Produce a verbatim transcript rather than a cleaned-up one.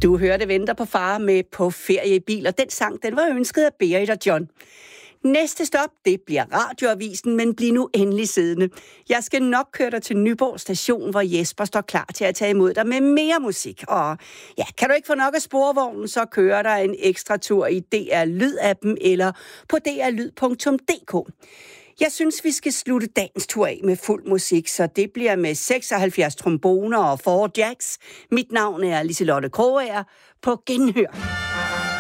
Du hørte Venter på far med På ferie i bil, og den sang, den var ønsket af Berit og John. Næste stop, det bliver Radioavisen, men bliv nu endelig siddende. Jeg skal nok køre dig til Nyborg station, hvor Jesper står klar til at tage imod dig med mere musik. Og ja, kan du ikke få nok af sporvognen, så kører der en ekstra tur i D R Lyd-appen eller på d r lyd punktum d k. Jeg synes, vi skal slutte dagens tur af med fuld musik, så det bliver med seksoghalvfjerds tromboner og fire jacks. Mit navn er Liselotte Krogager. På genhør.